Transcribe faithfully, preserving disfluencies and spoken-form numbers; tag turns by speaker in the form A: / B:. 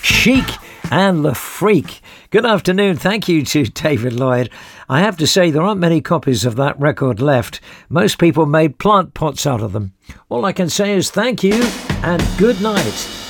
A: Chic and the Freak. Good afternoon. Thank you to David Lloyd. I have to say there aren't many copies of that record left. Most people made plant pots out of them. All I can say is thank you and good night.